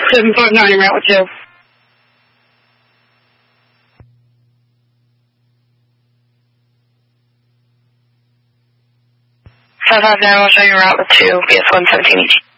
759, route with 2. 559, I'll show you route with 2, BS 117 each.